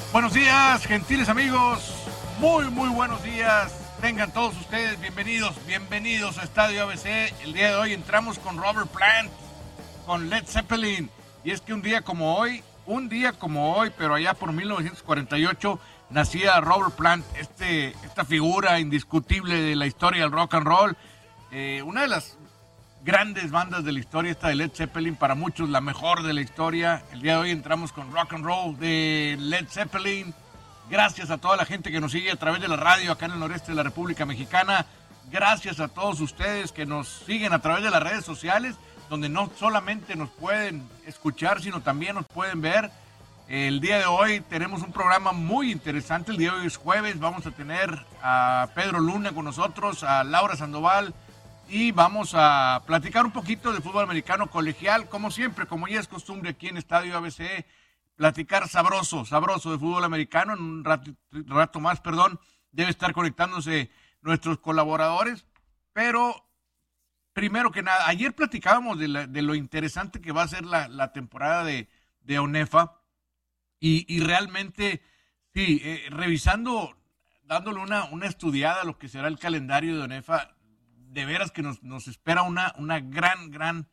Buenos días, gentiles amigos. Muy buenos días. Tengan todos ustedes bienvenidos a Estadio ABC. El día de hoy entramos con Robert Plant, con Led Zeppelin. Y es que un día como hoy, pero allá por 1948, nacía Robert Plant, esta figura indiscutible de la historia del rock and roll. Una de las grandes bandas de la historia, esta de Led Zeppelin, para muchos la mejor de la historia. El día de hoy entramos con Rock and Roll de Led Zeppelin. Gracias a toda la gente que nos sigue a través de la radio acá en el noreste de la República Mexicana. Gracias a todos ustedes que nos siguen a través de las redes sociales, donde no solamente nos pueden escuchar, sino también nos pueden ver. El día de hoy tenemos un programa muy interesante. El día de hoy es jueves. Vamos a tener a Pedro Luna con nosotros, a Laura Sandoval, y vamos a platicar un poquito de fútbol americano colegial, como siempre, como ya es costumbre aquí en Estadio ABC, platicar sabroso de fútbol americano. En un rato más, debe estar conectándose nuestros colaboradores, pero primero que nada, ayer platicábamos de lo interesante que va a ser la temporada de ONEFA, y realmente, sí, revisando, dándole una estudiada a lo que será el calendario de ONEFA, de veras que nos espera una gran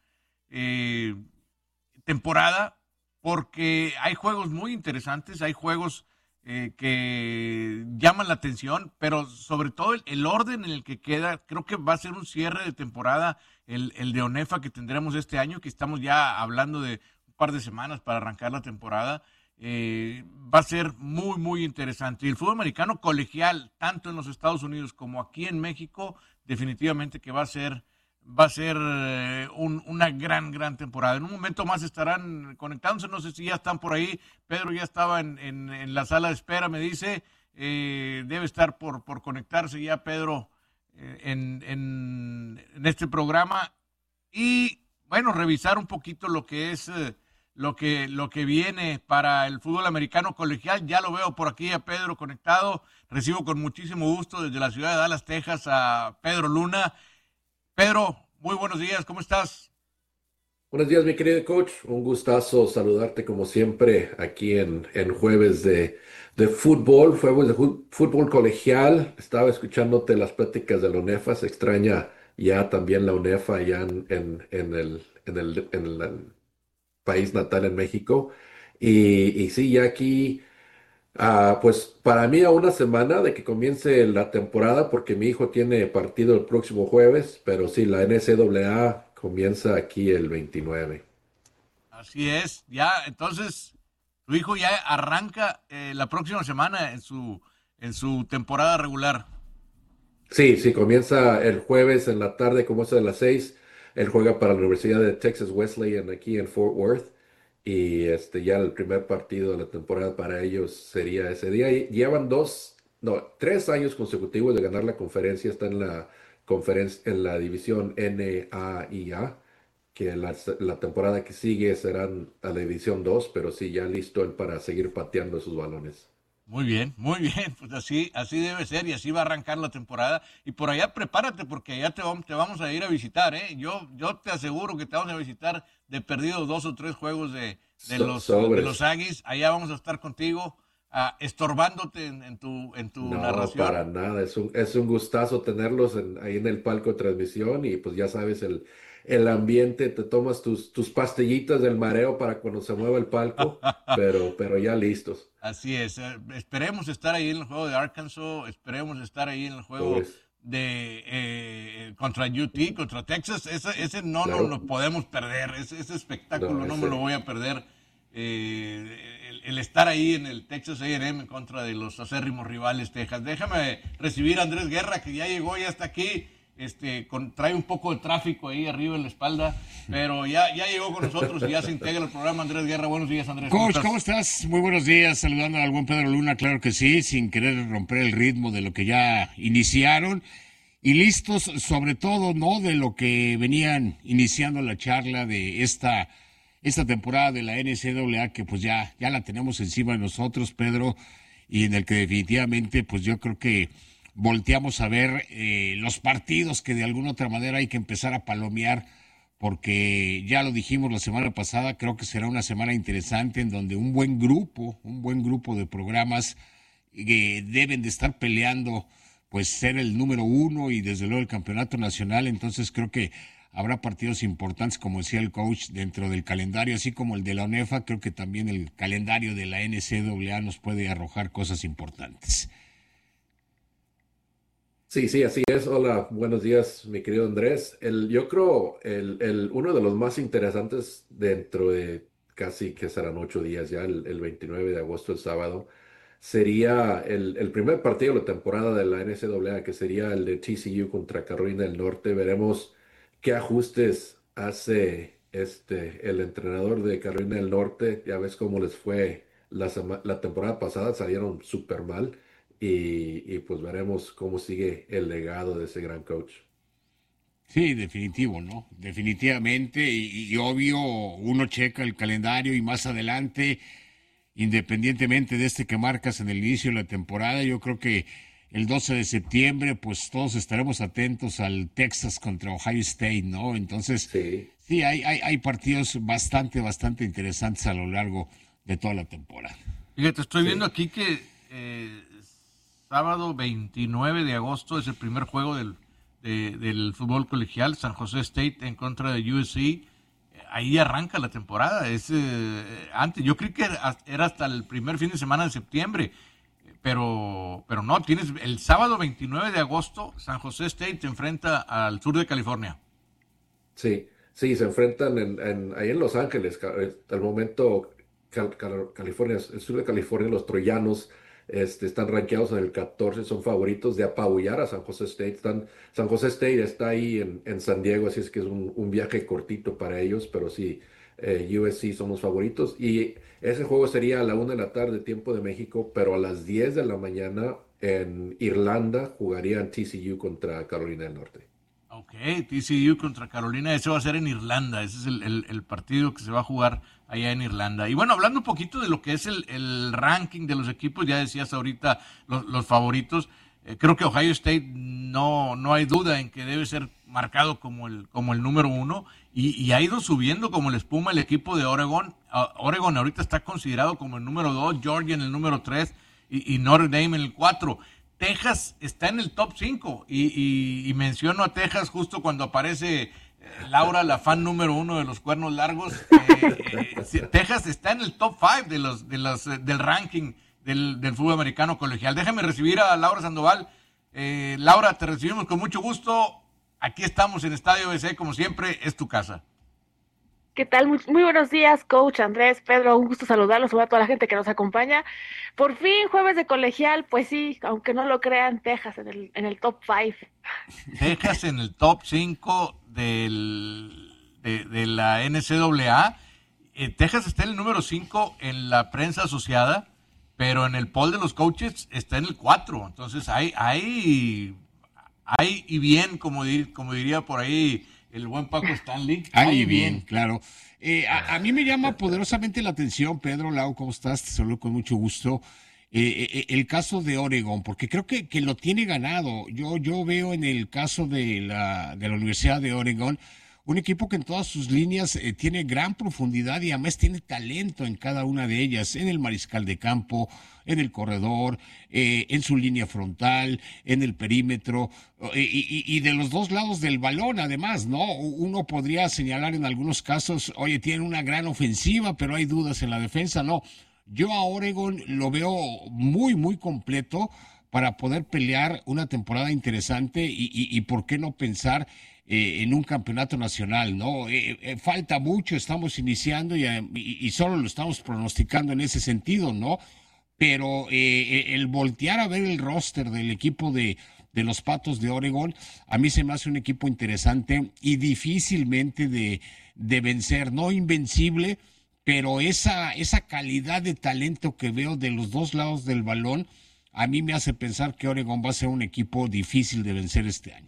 temporada, porque hay juegos muy interesantes, hay juegos que llaman la atención, pero sobre todo el orden en el que queda. Creo que va a ser un cierre de temporada el de ONEFA que tendremos este año, que estamos ya hablando de un par de semanas para arrancar la temporada. Va a ser muy interesante. Y el fútbol americano colegial, tanto en los Estados Unidos como aquí en México, definitivamente que va a ser una gran temporada. En un momento más estarán conectándose, no sé si ya están por ahí. Pedro ya estaba en la sala de espera, me dice. Debe estar por conectarse ya Pedro en este programa. Y bueno, revisar un poquito lo que es lo que viene para el fútbol americano colegial. Ya lo veo por aquí a Pedro conectado. Recibo con muchísimo gusto desde la ciudad de Dallas, Texas, a Pedro Luna. Pedro, muy buenos días, ¿cómo estás? Buenos días, mi querido coach. Un gustazo saludarte como siempre aquí en jueves de fútbol, jueves de fútbol colegial. Estaba escuchándote las pláticas de la UNEFA. Se extraña ya también la UNEFA ya en el país natal en México. Y sí, ya aquí, pues para mí a una semana de que comience la temporada, porque mi hijo tiene partido el próximo jueves, pero sí, la NCAA comienza aquí el 29. Así es, ya, entonces, tu hijo ya arranca la próxima semana en su temporada regular. Sí, sí, comienza el jueves en la tarde, como es de las 6. Él juega para la Universidad de Texas Wesleyan aquí en Fort Worth. Y ya el primer partido de la temporada para ellos sería ese día. Y llevan 3 años consecutivos de ganar la conferencia. Está en la conferencia, en la división NAIA, que la temporada que sigue serán a la división 2, pero sí, ya listo él para seguir pateando esos balones. Muy bien, pues así debe ser y así va a arrancar la temporada. Y por allá prepárate porque allá te vamos a ir a visitar, ¿eh? Yo te aseguro que te vamos a visitar de perdido 2 o 3 juegos de los Sobres. Aggies. Allá vamos a estar contigo, estorbándote en tu No, para narración. nada. Es un gustazo tenerlos ahí en el palco de transmisión y pues ya sabes el ambiente, te tomas tus pastillitas del mareo para cuando se mueva el palco, pero ya listos. Así es, esperemos estar ahí en el juego de Arkansas, esperemos estar ahí en el juego Sobres. de contra UT, contra Texas. Ese no nos Claro. lo podemos perder, ese No, espectáculo no me lo ese. voy a perder. El estar ahí en el Texas A&M en contra de los acérrimos rivales Texas. Déjame recibir a Andrés Guerra, que ya llegó, ya está aquí. Trae un poco de tráfico ahí arriba en la espalda, pero ya llegó con nosotros y ya se integra el programa. Andrés Guerra, buenos días, Andrés, ¿cómo Coach, ¿cómo estás? estás? Muy buenos días, saludando al buen Pedro Luna, claro que sí, sin querer romper el ritmo de lo que ya iniciaron y listos sobre todo, ¿no? De lo que venían iniciando la charla de esta temporada de la NCAA, que pues ya la tenemos encima de nosotros, Pedro, y en el que definitivamente pues yo creo que volteamos a ver los partidos que de alguna otra manera hay que empezar a palomear porque ya lo dijimos la semana pasada, creo que será una semana interesante en donde un buen grupo de programas deben de estar peleando, pues ser el número uno y desde luego el campeonato nacional. Entonces creo que habrá partidos importantes, como decía el coach, dentro del calendario, así como el de la ONEFA. Creo que también el calendario de la NCAA nos puede arrojar cosas importantes. Sí, sí, así es. Hola, buenos días, mi querido Andrés. Yo creo uno de los más interesantes dentro de casi que serán 8 días ya, el 29 de agosto, el sábado, sería el primer partido de la temporada de la NCAA, que sería el de TCU contra Carolina del Norte. Veremos qué ajustes hace el entrenador de Carolina del Norte. Ya ves cómo les fue la temporada pasada, salieron súper mal y pues veremos cómo sigue el legado de ese gran coach. Sí, definitivo, ¿no? Definitivamente, y obvio, uno checa el calendario y más adelante, independientemente de que marcas en el inicio de la temporada, yo creo que el 12 de septiembre, pues todos estaremos atentos al Texas contra Ohio State, ¿no? Entonces, Sí. sí, hay partidos bastante interesantes a lo largo de toda la temporada. Fíjate, estoy Sí. viendo aquí que sábado 29 de agosto es el primer juego del fútbol colegial, San José State en contra de USC. Ahí arranca la temporada. Antes, yo creí que era hasta el primer fin de semana de septiembre, pero no, tienes el sábado 29 de agosto, San José State se enfrenta al sur de California. Sí, sí, se enfrentan ahí en Los Ángeles. Al momento, California, el sur de California, los troyanos están rankeados en el 14, son favoritos de apabullar a San José State. San José State está ahí en San Diego, así es que es un viaje cortito para ellos, pero sí, USC son los favoritos. Y ese juego sería a la 1 de la tarde, tiempo de México, pero a las 10 de la mañana en Irlanda jugarían TCU contra Carolina del Norte. Ok, TCU contra Carolina, ese va a ser en Irlanda, ese es el partido que se va a jugar allá en Irlanda. Y bueno, hablando un poquito de lo que es el ranking de los equipos, ya decías ahorita los favoritos, creo que Ohio State no hay duda en que debe ser marcado como el número uno y ha ido subiendo como la espuma el equipo de Oregon. Oregon ahorita está considerado como el número 2, Georgia en el número 3 y Notre Dame en el 4. Texas está en el top 5 y menciono a Texas justo cuando aparece Laura, la fan número 1 de los cuernos largos. Texas está en el top 5 del ranking del fútbol americano colegial. Déjame recibir a Laura Sandoval. Laura, te recibimos con mucho gusto. Aquí estamos en Estadio ABC, como siempre, es tu casa. ¿Qué tal? Muy buenos días, coach Andrés, Pedro, un gusto saludarlos, saludar a toda la gente que nos acompaña. Por fin, jueves de colegial, pues sí, aunque no lo crean, Texas en el top 5. Texas en el top 5 de la NCAA. Texas está en el número 5 en la prensa asociada, pero en el poll de los coaches está en el 4. Entonces hay y bien, como diría por ahí el buen Paco Stanley. Ahí bien, claro. A mí me llama poderosamente la atención, Pedro, Lau, ¿cómo estás? Te saludo con mucho gusto. El caso de Oregon, porque creo que lo tiene ganado. Yo veo en el caso de la Universidad de Oregon un equipo que en todas sus líneas tiene gran profundidad y además tiene talento en cada una de ellas, en el mariscal de campo, en el corredor, en su línea frontal, en el perímetro, y de los dos lados del balón, además, ¿no? Uno podría señalar en algunos casos, oye, tiene una gran ofensiva, pero hay dudas en la defensa, no. Yo a Oregon lo veo muy completo para poder pelear una temporada interesante y por qué no pensar en un campeonato nacional, ¿no? Falta mucho, estamos iniciando y solo lo estamos pronosticando en ese sentido, ¿no? Pero el voltear a ver el roster del equipo de los Patos de Oregon, a mí se me hace un equipo interesante y difícilmente de vencer, no invencible, pero esa calidad de talento que veo de los dos lados del balón, a mí me hace pensar que Oregon va a ser un equipo difícil de vencer este año.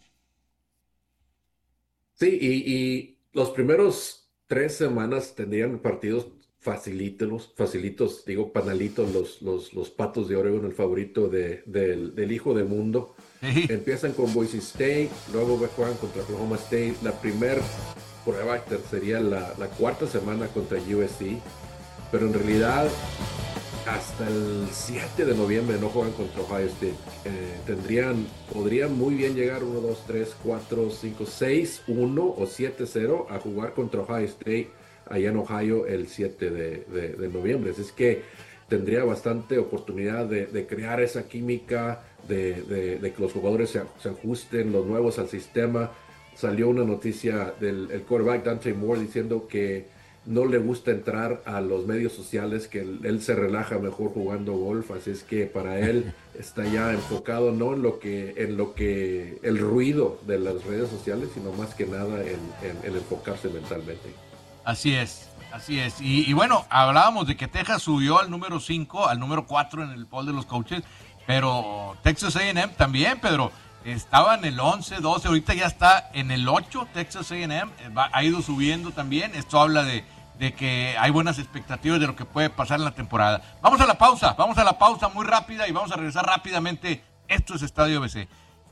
Sí, y los primeros 3 semanas tendrían partidos facilitos, digo, panalitos, los Patos de Oregon, el favorito del hijo del mundo. Sí. Empiezan con Boise State, luego juegan contra Oklahoma State. La primer prueba, sería la cuarta semana contra USC, pero en realidad hasta el 7 de noviembre no juegan contra Ohio State. Podrían muy bien llegar 1, 2, 3, 4, 5, 6, 1 o 7-0 a jugar contra Ohio State allá en Ohio el 7 de noviembre. Así es que tendría bastante oportunidad de crear esa química, de que los jugadores se ajusten, los nuevos al sistema. Salió una noticia del quarterback Dante Moore diciendo que no le gusta entrar a los medios sociales, que él se relaja mejor jugando golf, así es que para él está ya enfocado no en lo que el ruido de las redes sociales, sino más que nada en enfocarse mentalmente. Así es. Y bueno, hablábamos de que Texas subió al número 5, al número 4 en el poll de los coaches, pero Texas A&M también, Pedro, estaba en el 11, 12, ahorita ya está en el 8, Texas A&M, ha ido subiendo también. Esto habla de que hay buenas expectativas de lo que puede pasar en la temporada. Vamos a la pausa muy rápida y vamos a regresar rápidamente. Esto es Estadio ABC.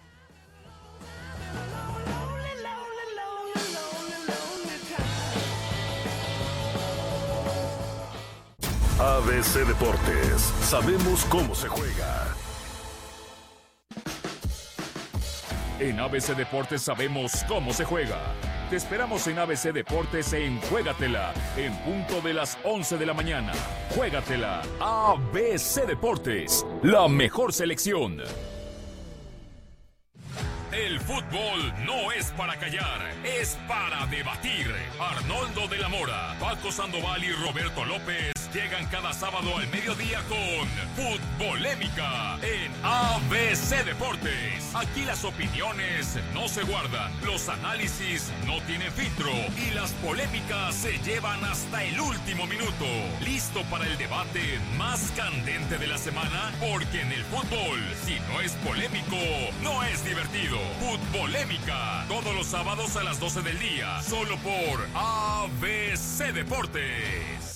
ABC Deportes, sabemos cómo se juega. En ABC Deportes sabemos cómo se juega. Te esperamos en ABC Deportes en Juégatela, en punto de las 11 de la mañana. Juégatela, ABC Deportes, la mejor selección. El fútbol no es para callar, es para debatir. Arnoldo de la Mora, Paco Sandoval y Roberto López llegan cada sábado al mediodía con Futbolémica en ABC Deportes. Aquí las opiniones no se guardan, los análisis no tienen filtro y las polémicas se llevan hasta el último minuto. ¿Listo para el debate más candente de la semana? Porque en el fútbol, si no es polémico, no es divertido. Futbolémica, todos los sábados a las 12 del día, solo por ABC Deportes.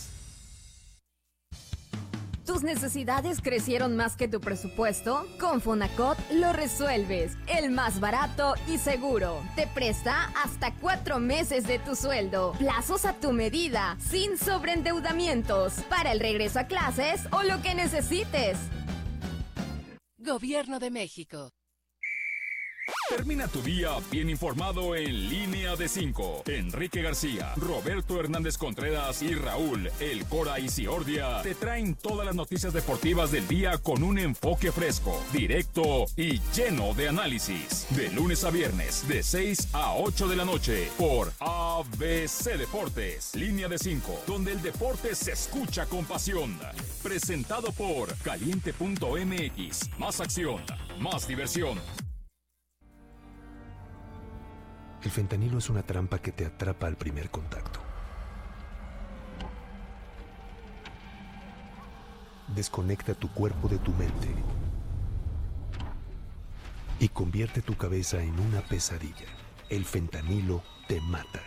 ¿Tus necesidades crecieron más que tu presupuesto? Con Fonacot lo resuelves. El más barato y seguro. Te presta hasta 4 meses de tu sueldo. Plazos a tu medida, sin sobreendeudamientos. Para el regreso a clases o lo que necesites. Gobierno de México. Termina tu día bien informado en Línea de 5. Enrique García, Roberto Hernández Contreras y Raúl El Cora Isiordia te traen todas las noticias deportivas del día con un enfoque fresco, directo y lleno de análisis. De lunes a viernes, de 6 a 8 de la noche, por ABC Deportes. Línea de 5, donde el deporte se escucha con pasión. Presentado por Caliente.mx. Más acción, más diversión. El fentanilo es una trampa que te atrapa al primer contacto. Desconecta tu cuerpo de tu mente y convierte tu cabeza en una pesadilla. El fentanilo te mata.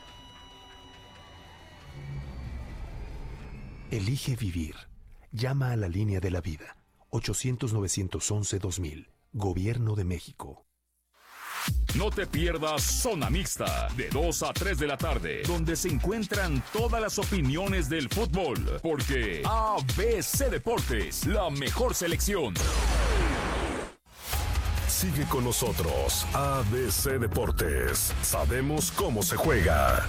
Elige vivir. Llama a la línea de la vida. 800-911-2000. Gobierno de México. No te pierdas Zona Mixta, de 2 a 3 de la tarde, donde se encuentran todas las opiniones del fútbol, porque ABC Deportes, la mejor selección. Sigue con nosotros, ABC Deportes, sabemos cómo se juega.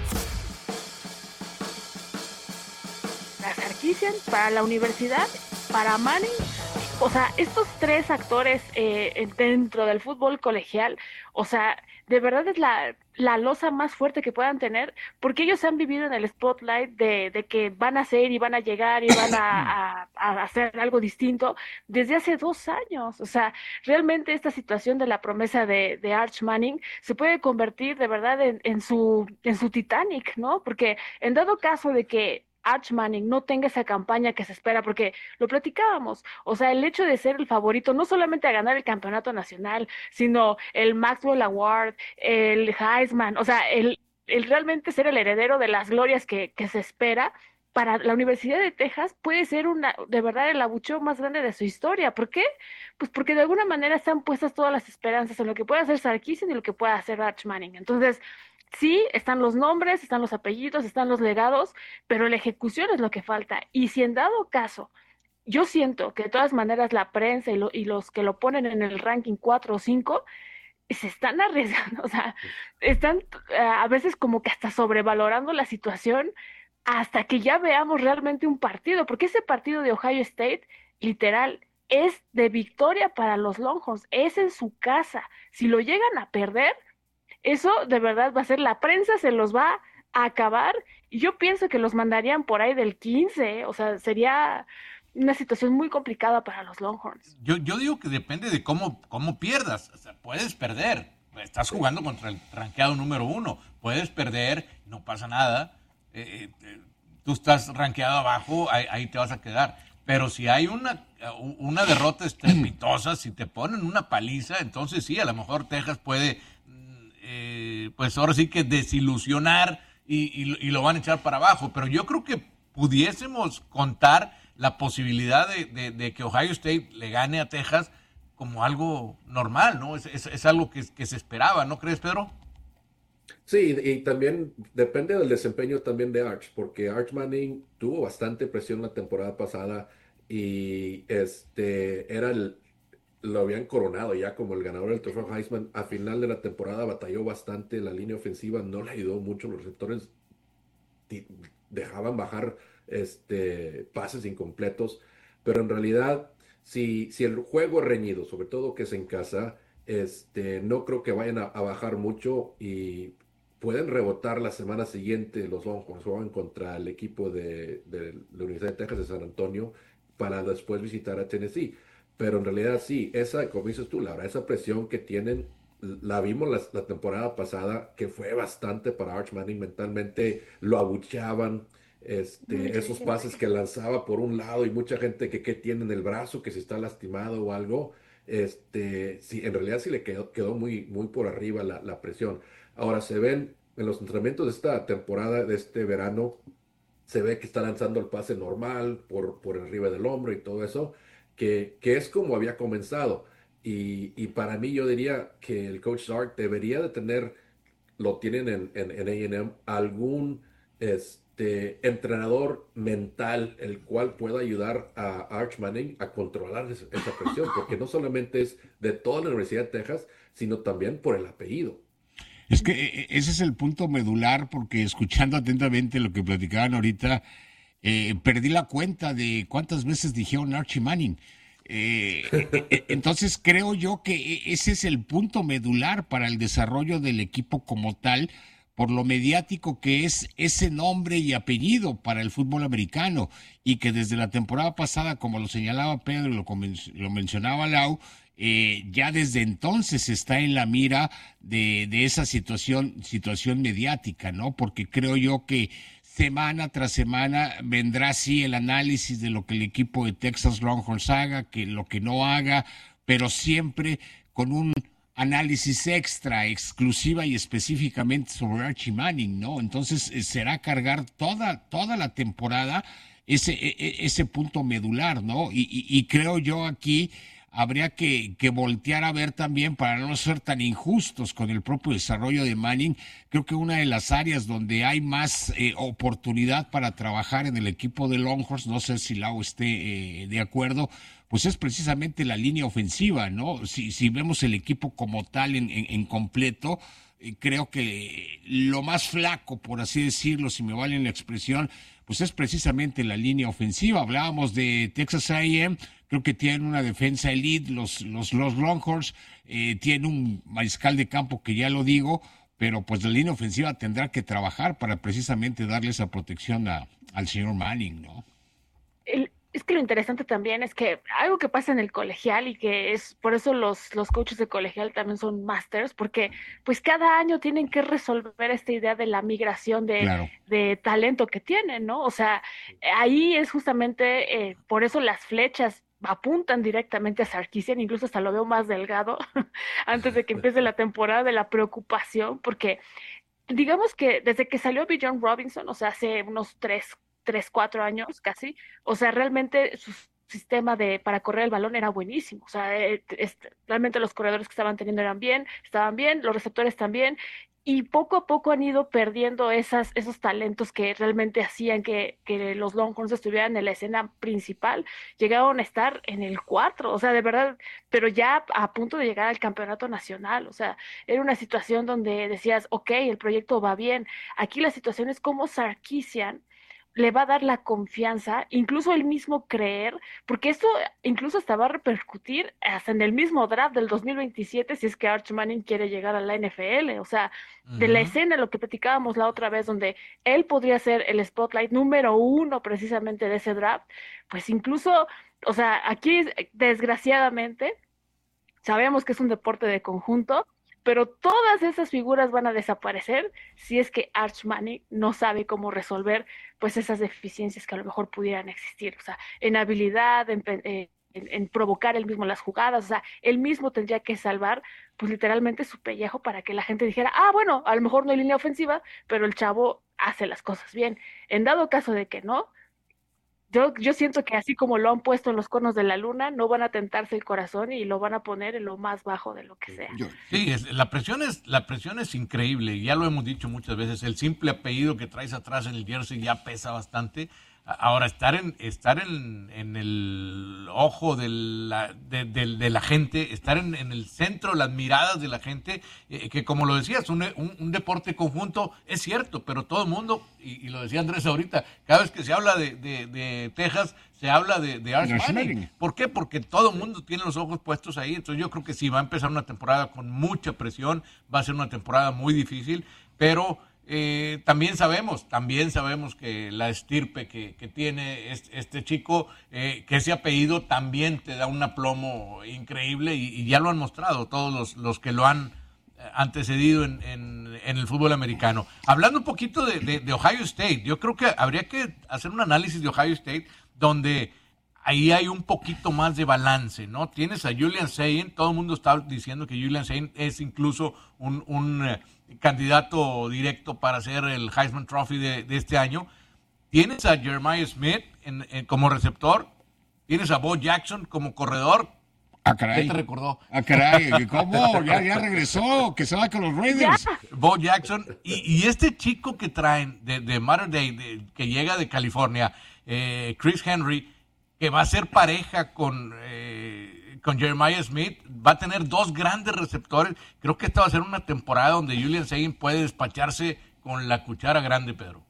Para Sarkisian, para la universidad, para Manning. O sea, estos 3 actores dentro del fútbol colegial, o sea, de verdad es la losa más fuerte que puedan tener, porque ellos han vivido en el spotlight de que van a ser y van a llegar y van a hacer algo distinto desde hace 2 años. O sea, realmente esta situación de la promesa de Arch Manning se puede convertir de verdad en su Titanic, ¿no? Porque en dado caso de que Arch Manning no tenga esa campaña que se espera, porque lo platicábamos, o sea, el hecho de ser el favorito, no solamente a ganar el campeonato nacional, sino el Maxwell Award, el Heisman, o sea, el realmente ser el heredero de las glorias que se espera, para la Universidad de Texas puede ser de verdad el abucheo más grande de su historia. ¿Por qué? Pues porque de alguna manera están puestas todas las esperanzas en lo que pueda hacer Sarkisian y lo que pueda hacer Arch Manning. Entonces, sí, están los nombres, están los apellidos, están los legados, pero la ejecución es lo que falta. Y si en dado caso, yo siento que de todas maneras la prensa y los que lo ponen en el ranking 4 o 5 se están arriesgando, o sea, están a veces como que hasta sobrevalorando la situación hasta que ya veamos realmente un partido, porque ese partido de Ohio State, literal, es de victoria para los Longhorns, es en su casa. Si lo llegan a perder, eso de verdad va a ser, la prensa se los va a acabar y yo pienso que los mandarían por ahí del 15, o sea, sería una situación muy complicada para los Longhorns. Yo digo que depende de cómo pierdas. O sea, puedes perder. Estás jugando contra el rankeado número 1. Puedes perder, no pasa nada. Tú estás rankeado abajo, ahí te vas a quedar. Pero si hay una derrota estrepitosa, si te ponen una paliza, entonces sí, a lo mejor Texas puede, pues ahora sí que desilusionar y lo van a echar para abajo. Pero yo creo que pudiésemos contar la posibilidad de que Ohio State le gane a Texas como algo normal, ¿no? Es algo que se esperaba, ¿no crees, Pedro? Sí, y también depende del desempeño también de Arch, porque Arch Manning tuvo bastante presión la temporada pasada y lo habían coronado ya como el ganador del trofeo Heisman. A final de la temporada batalló bastante, la línea ofensiva no le ayudó mucho, los receptores ti- dejaban bajar pases incompletos, pero en realidad, si el juego es reñido, sobre todo que es en casa, no creo que vayan a bajar mucho y pueden rebotar la semana siguiente. Los Longhorns juegan contra el equipo de la Universidad de Texas de San Antonio para después visitar a Tennessee. Pero en realidad sí, como dices tú, Laura, esa presión que tienen, la vimos la temporada pasada, que fue bastante para Arch Manning. Mentalmente lo abucheaban, esos Muchísimo. pases que lanzaba por un lado y mucha gente que tiene en el brazo, que si está lastimado o algo. Sí, en realidad sí le quedó muy, muy por arriba la presión. Ahora se ven en los entrenamientos de esta temporada, de este verano, se ve que está lanzando el pase normal por arriba del hombro y todo eso, que es como había comenzado. Y para mí yo diría que el coach Sark debería de tener, lo tienen en A&M, algún entrenador mental el cual pueda ayudar a Arch Manning a controlar esa presión, porque no solamente es de toda la Universidad de Texas, sino también por el apellido. Es que ese es el punto medular, porque escuchando atentamente lo que platicaban ahorita, perdí la cuenta de cuántas veces dijeron Archie Manning. Entonces creo yo que ese es el punto medular para el desarrollo del equipo como tal, por lo mediático que es ese nombre y apellido para el fútbol americano, y que desde la temporada pasada, como lo señalaba Pedro y lo mencionaba Lau, ya desde entonces está en la mira de esa situación mediática, ¿no? Porque creo yo que semana tras semana vendrá así el análisis de lo que el equipo de Texas Longhorns haga, que lo que no haga, pero siempre con un análisis extra, exclusiva y específicamente sobre Archie Manning, ¿no? Entonces será cargar toda la temporada ese punto medular, ¿no? Y creo yo aquí habría que voltear a ver también, para no ser tan injustos con el propio desarrollo de Manning. Creo que una de las áreas donde hay más oportunidad para trabajar en el equipo de Longhorns, no sé si Lau esté de acuerdo, pues es precisamente la línea ofensiva, ¿no? Si vemos el equipo como tal en completo, creo que lo más flaco, por así decirlo, si me valen la expresión, pues es precisamente la línea ofensiva. Hablábamos de Texas A&M, creo que tienen una defensa elite, los Longhorns, tienen un mariscal de campo que ya lo digo, pero pues la línea ofensiva tendrá que trabajar para precisamente darle esa protección al señor Manning, ¿no? Es que lo interesante también es que algo que pasa en el colegial y que es por eso los coaches de colegial también son masters, porque pues cada año tienen que resolver esta idea de la migración Claro. de talento que tienen, ¿no? O sea, ahí es justamente por eso las flechas apuntan directamente a Sarkisian, incluso hasta lo veo más delgado antes de que empiece la temporada, de la preocupación, porque digamos que desde que salió Bijan Robinson, o sea, hace unos 4 años casi, o sea, realmente su sistema para correr el balón era buenísimo, o sea, realmente los corredores que estaban teniendo estaban bien, los receptores también, y poco a poco han ido perdiendo esos talentos que realmente hacían que los Longhorns estuvieran en la escena principal. Llegaron a estar en el 4, o sea, de verdad, pero ya a punto de llegar al campeonato nacional. O sea, era una situación donde decías, ok, el proyecto va bien. Aquí la situación es cómo Sarkisian le va a dar la confianza, incluso el mismo creer, porque esto incluso hasta va a repercutir hasta en el mismo draft del 2027 si es que Arch Manning quiere llegar a la NFL. O sea, de la Ujú. escena, lo que platicábamos la otra vez, donde él podría ser el spotlight número uno precisamente de ese draft, pues incluso, o sea, aquí desgraciadamente sabemos que es un deporte de conjunto, pero todas esas figuras van a desaparecer si es que Arch Manning no sabe cómo resolver pues esas deficiencias que a lo mejor pudieran existir, o sea, en habilidad, en provocar él mismo las jugadas, o sea, él mismo tendría que salvar pues literalmente su pellejo para que la gente dijera, ah, bueno, a lo mejor no hay línea ofensiva, pero el chavo hace las cosas bien. En dado caso de que no, yo siento que así como lo han puesto en los conos de la luna, no van a tentarse el corazón y lo van a poner en lo más bajo de lo que sea. Yo, Sí, la presión es increíble, y ya lo hemos dicho muchas veces, el simple apellido que traes atrás en el jersey ya pesa bastante. Ahora, estar en el ojo de la gente, estar en el centro, las miradas de la gente, que como lo decías, un deporte conjunto, es cierto, pero todo el mundo, y lo decía Andrés ahorita, cada vez que se habla de Texas, se habla de Arch Arch Manning. Manning. ¿Por qué? Porque todo el mundo tiene los ojos puestos ahí. Entonces yo creo que sí, va a empezar una temporada con mucha presión, va a ser una temporada muy difícil, pero también sabemos que la estirpe que tiene este chico, que ese apellido también te da un aplomo increíble, y ya lo han mostrado todos los que lo han antecedido en el fútbol americano. Hablando un poquito de Ohio State, yo creo que habría que hacer un análisis de Ohio State donde ahí hay un poquito más de balance, ¿no? Tienes a Julian Sayin, todo el mundo está diciendo que Julian Sayin es incluso un candidato directo para ser el Heisman Trophy de este año. Tienes a Jeremiah Smith como receptor, tienes a Bo Jackson como corredor. ah, ¿Qué caray. te recordó? Ah, caray. ¿Cómo? Ya regresó. Que se va con los Raiders. Bo Jackson y este chico que traen de Mater Dei, que llega de California, Chris Henry, que va a ser pareja con Jeremiah Smith, va a tener dos grandes receptores. Creo que esta va a ser una temporada donde Julian Sayin puede despacharse con la cuchara grande, Pedro.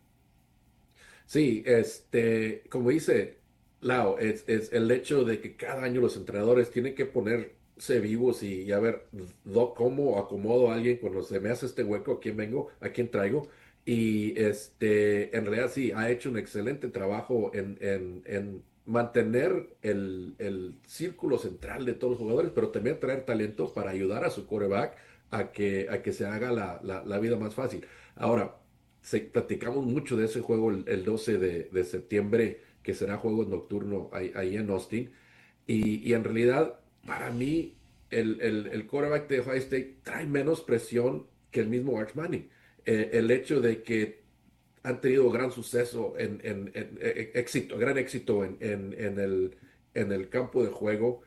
Sí, como dice Lau, es el hecho de que cada año los entrenadores tienen que ponerse vivos y a ver cómo acomodo a alguien cuando se me hace este hueco, a quién vengo, a quién traigo. Y en realidad sí, ha hecho un excelente trabajo en mantener el círculo central de todos los jugadores, pero también traer talento para ayudar a su quarterback a que se haga la vida más fácil. Ahora, platicamos mucho de ese juego el 12 de septiembre, que será juego nocturno ahí en Austin. Y en realidad, para mí, el quarterback de Ohio State trae menos presión que el mismo Arch Manning. El hecho de que han tenido gran suceso gran éxito en el campo de juego,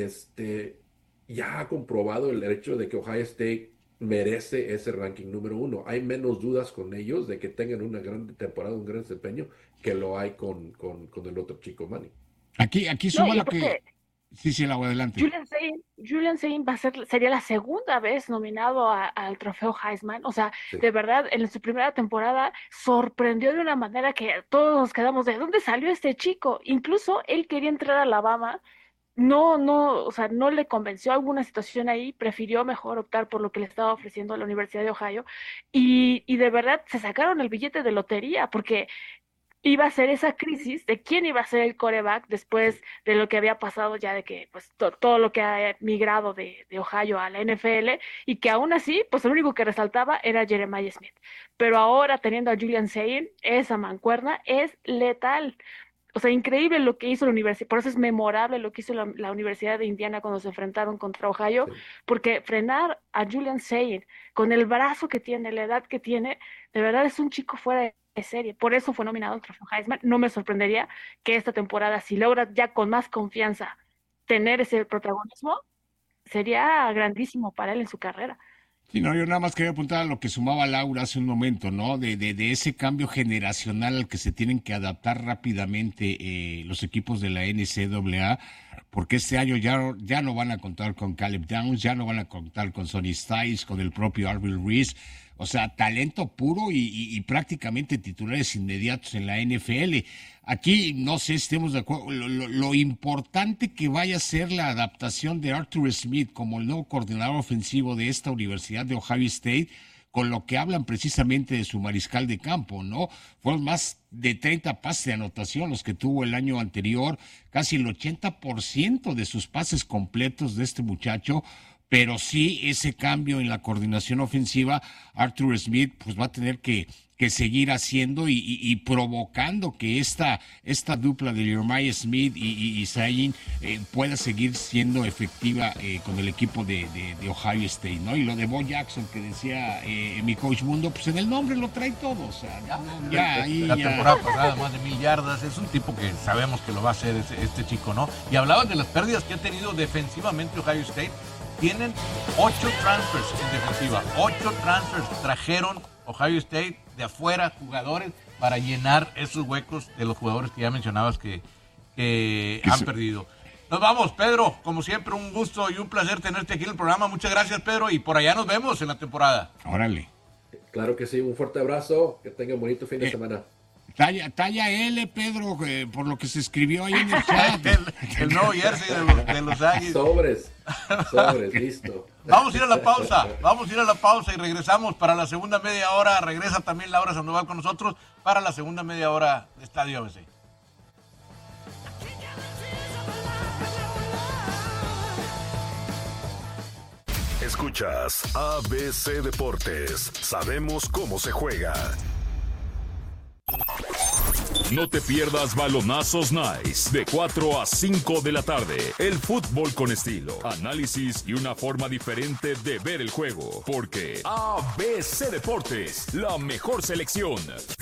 ya ha comprobado el hecho de que Ohio State merece ese ranking número uno. Hay menos dudas con ellos de que tengan una gran temporada, un gran desempeño, que lo hay con el otro chico Manny. Aquí No, suma y lo que. aparte, Sí, la voy adelante. Julian Sayin sería la segunda vez nominado al trofeo Heisman. O sea, Sí. de verdad, en su primera temporada sorprendió de una manera que todos nos quedamos de ¿dónde salió este chico? Incluso él quería entrar a Alabama, o sea, no le convenció alguna situación ahí, prefirió mejor optar por lo que le estaba ofreciendo la Universidad de Ohio, y de verdad se sacaron el billete de lotería, porque iba a ser esa crisis de quién iba a ser el quarterback después de lo que había pasado ya de que pues todo lo que ha migrado de Ohio a la NFL, y que aún así pues el único que resaltaba era Jeremiah Smith, pero ahora teniendo a Julian Sayin, esa mancuerna es letal. O sea, increíble lo que hizo la universidad, por eso es memorable lo que hizo la Universidad de Indiana cuando se enfrentaron contra Ohio, Sí. porque frenar a Julian Sayin con el brazo que tiene, la edad que tiene, de verdad es un chico fuera de serie. Por eso fue nominado al trofeo Heisman. No me sorprendería que esta temporada, si logra ya con más confianza tener ese protagonismo, sería grandísimo para él en su carrera. Sí, no, yo nada más quería apuntar a lo que sumaba Laura hace un momento, ¿no? De ese cambio generacional al que se tienen que adaptar rápidamente los equipos de la NCAA, porque este año ya no van a contar con Caleb Downs, ya no van a contar con Sonny Styles, con el propio Arvil Reese. O sea, talento puro y prácticamente titulares inmediatos en la NFL. Aquí no sé si estemos de acuerdo. Lo importante que vaya a ser la adaptación de Arthur Smith como el nuevo coordinador ofensivo de esta Universidad de Ohio State, con lo que hablan precisamente de su mariscal de campo, ¿no? Fueron más de 30 pases de anotación los que tuvo el año anterior, casi el 80% de sus pases completos de este muchacho. Pero sí, ese cambio en la coordinación ofensiva, Arthur Smith pues va a tener que seguir haciendo y provocando que esta dupla de Jeremiah Smith y Zayin pueda seguir siendo efectiva con el equipo de Ohio State, ¿no? Y lo de Bo Jackson que decía mi coach Mundo, pues en el nombre lo trae todo, o sea, la temporada pasada más de 1,000 yardas, es un tipo que sabemos que lo va a hacer este chico, ¿no? Y hablaban de las pérdidas que ha tenido defensivamente Ohio State. Tienen 8 transfers en defensiva, 8 transfers trajeron Ohio State de afuera, jugadores, para llenar esos huecos de los jugadores que ya mencionabas que han perdido. Nos vamos, Pedro, como siempre, un gusto y un placer tenerte aquí en el programa. Muchas gracias, Pedro, y por allá nos vemos en la temporada. Órale. Claro que sí, un fuerte abrazo, que tenga un bonito fin de semana. Talla L, Pedro, por lo que se escribió ahí en el chat. el nuevo jersey de los Aggies. Sobres, listo. Vamos a ir a la pausa y regresamos para la segunda media hora. Regresa también Laura Sandoval con nosotros para la segunda media hora de Estadio ABC. Escuchas ABC Deportes. Sabemos cómo se juega. No te pierdas Balonazos Nice de 4 a 5 de la tarde. El fútbol con estilo, análisis y una forma diferente de ver el juego. Porque ABC Deportes, la mejor selección.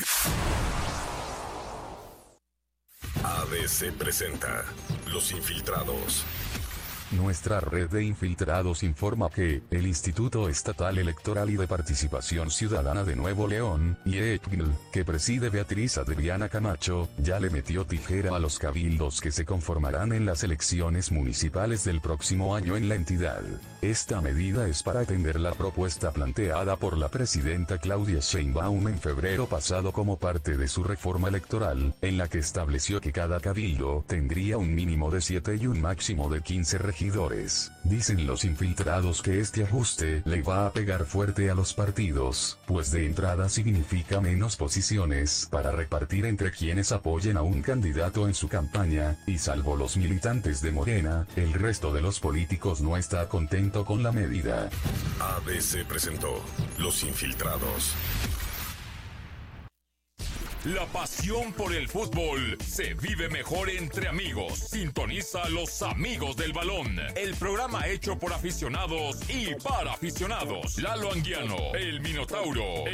ABC presenta Los Infiltrados. Nuestra red de infiltrados informa que el Instituto Estatal Electoral y de Participación Ciudadana de Nuevo León, IEPGL, que preside Beatriz Adriana Camacho, ya le metió tijera a los cabildos que se conformarán en las elecciones municipales del próximo año en la entidad. Esta medida es para atender la propuesta planteada por la presidenta Claudia Sheinbaum en febrero pasado como parte de su reforma electoral, en la que estableció que cada cabildo tendría un mínimo de 7 y un máximo de 15 regidores. Dicen los infiltrados que este ajuste le va a pegar fuerte a los partidos, pues de entrada significa menos posiciones para repartir entre quienes apoyen a un candidato en su campaña, y salvo los militantes de Morena, el resto de los políticos no está contento con la medida. ABC presentó Los Infiltrados. La pasión por el fútbol se vive mejor entre amigos. Sintoniza Los Amigos del Balón, el programa hecho por aficionados y para aficionados. Lalo Anguiano, el Minotauro.